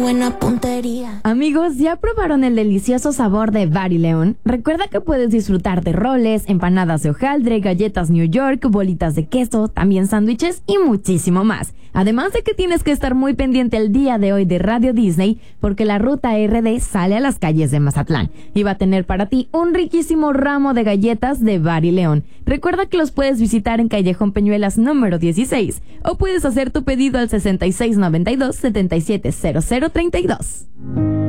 buena puntería. Amigos, ¿ya probaron el delicioso sabor de Bar y León? Recuerda que puedes disfrutar de roles, empanadas de hojaldre, galletas New York, bolitas de queso, también sándwiches y muchísimo más. Además de que tienes que estar muy pendiente el día de hoy de Radio Disney, porque la ruta RD sale a las calles de Mazatlán y va a tener para ti un riquísimo ramo de galletas de Bar y León. Recuerda que los puedes visitar en Callejón Peñuelas número 16 o puedes hacer tu pedido al 6692-770032.